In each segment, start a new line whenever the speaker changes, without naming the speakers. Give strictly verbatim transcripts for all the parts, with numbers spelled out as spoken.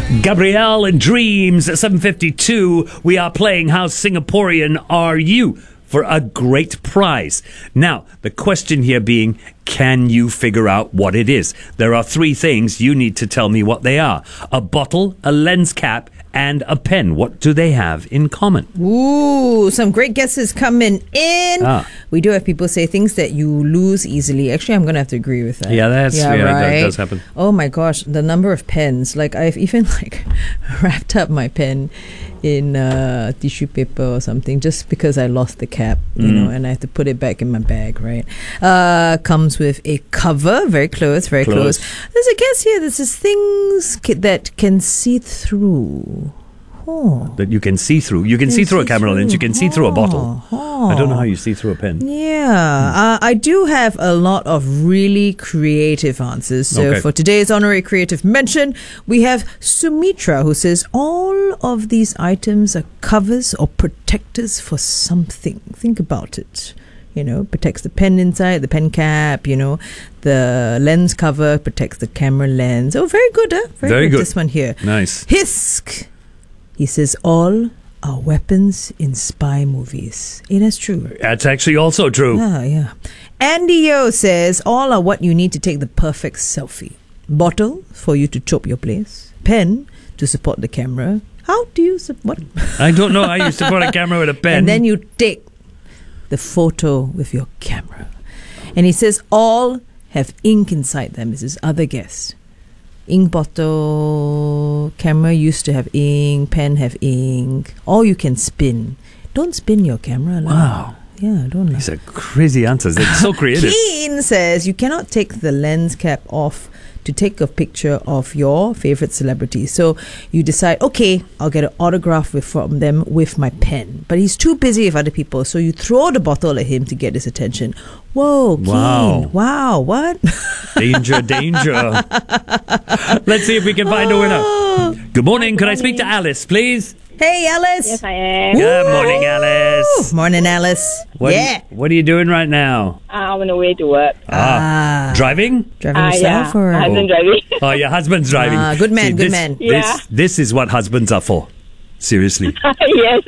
Gabrielle and Dreams at seven fifty-two. We are playing How Singaporean Are You? For a great prize. Now, the question here being, can you figure out what it is? There are three things. You need to tell me what they are. A bottle, a lens cap, and a pen. What do they have in common?
Ooh, some great guesses coming in.
Ah.
We do have people say things that you lose easily. Actually, I'm going to have to agree with that.
Yeah, that's yeah, yeah that does happen.
Oh my gosh, the number of pens. Like, I've even like wrapped up my pen in uh, tissue paper or something just because I lost the cap, you mm. know, and I have to put it back in my bag, right? Uh, comes with a cover, very close, very close. close. There's a guess here. This is things ca- that can see through. Oh.
That you can see through. You can, can see through see a camera through. lens. You can see oh. through a bottle. Oh. I don't know how you see through a pen.
Yeah. Mm. Uh, I do have a lot of really creative answers. So
okay.
for today's honorary creative mention, we have Sumitra, who says all of these items are covers or protectors for something. Think about it. You know, protects the pen inside, the pen cap, you know, the lens cover protects the camera lens. Oh, very good, huh? Very,
very
good.
good.
This one here.
Nice.
Hisk. He says all are weapons in spy movies. It is true.
That's actually also true.
Yeah, yeah. Andy Yo says all are what you need to take the perfect selfie. Bottle for you to chop your place. Pen to support the camera. How do you support?
I don't know how you support a camera with a pen.
And then you take the photo with your camera. And he says all have ink inside them, is his other guess. Ink bottle, camera used to have ink, pen have ink. Or you can spin. Don't spin your camera. La.
Wow.
Yeah, don't.
These are crazy answers. They're so creative.
Keen says you cannot take the lens cap off to take a picture of your favorite celebrity. So you decide, okay, I'll get an autograph with, from them with my pen. But he's too busy with other people, so you throw the bottle at him to get his attention. Whoa, Keen.
Wow.
Wow, what?
Danger, danger. Let's see if we can find a winner. Good morning. Can I speak to Alice, please?
Hey, Alice.
Yes, I am.
Good morning, Alice.
Morning, Alice.
What
yeah.
Are you, what are you doing right now?
I'm on the way to work.
Ah.
Ah.
Driving?
Driving
Uh,
yourself?
yeah,
or?
my husband driving.
Oh, your husband's driving.
Ah, good man,
See,
good
this,
man.
This,
Yeah.
this is what husbands are for. Seriously.
Yes.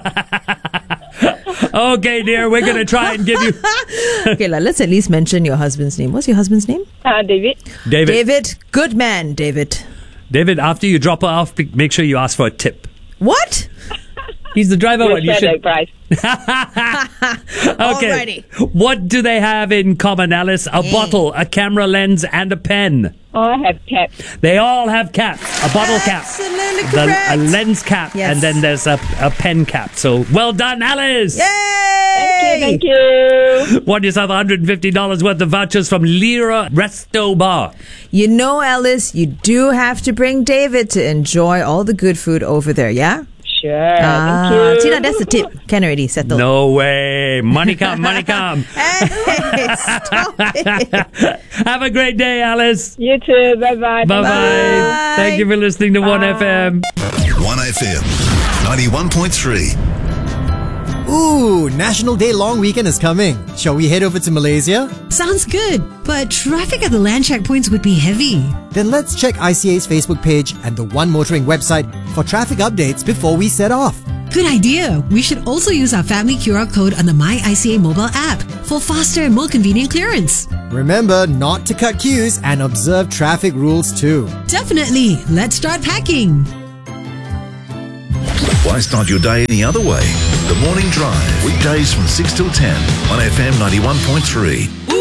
Okay, dear, we're going to try and give you...
Okay, like, let's at least mention your husband's name. What's your husband's name?
Uh, David.
David.
David. Good man, David.
David, after you drop her off, make sure you ask for a tip.
What?
He's the driver.
We'll
What you
share
should...
the price.
Okay. What do they have in common, Alice? A
Hey.
bottle, a camera lens, and a pen.
Oh, I have caps.
They all have caps. A bottle cap,
Absolutely
the,
correct.
a lens cap,
Yes.
and then there's a, a pen cap. So well done, Alice.
Yay!
Thank you. Thank you.
Won yourself one hundred fifty dollars worth of vouchers from Lira Resto Bar.
You know, Alice, you do have to bring David to enjoy all the good food over there, yeah?
Sure.
Ah,
Thank you.
Tina, that's the tip. Can already settle.
No way. Money come, money come.
Hey, stop it.
Have a great day, Alice.
You too. Bye-bye.
Bye-bye. Thank you for listening to one F M.
one F M, ninety-one point three.
Ooh, National Day long weekend is coming. Shall we head over to Malaysia?
Sounds good, but traffic at the land checkpoints would be heavy.
Then let's check I C A's Facebook page and the One Motoring website for traffic updates before we set off.
Good idea. We should also use our family Q R code on the My I C A mobile app for faster and more convenient clearance.
Remember not to cut queues and observe traffic rules too.
Definitely. Let's start packing.
Why start your day any other way? The Morning Drive, weekdays from six till ten on F M ninety-one point three.